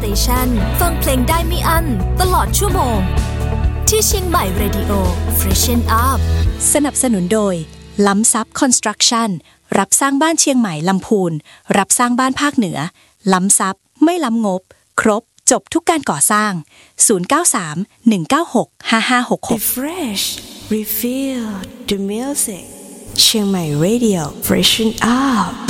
ชันฟังเพลงได้ไม่อั้นตลอดชั่วโมงที่เชียงใหม่ Radio Freshen Up สนับสนุนโดยล้ำซับคอนสตรักชั่นรับสร้างบ้านเชียงใหม่ลำพูนรับสร้างบ้านภาคเหนือล้ำซับไม่ล้ำงบครบจบทุกการก่อสร้าง0931965566 Refresh Refill the music เชียงใหม่ Radio Freshen Up